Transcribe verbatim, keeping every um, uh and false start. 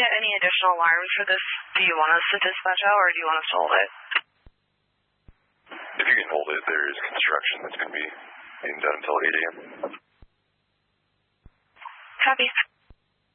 get any additional alarms for this, do you want us to dispatch out, or do you want us to hold it? If you can hold it, there is construction that's going to be being done until eight a.m. Copy.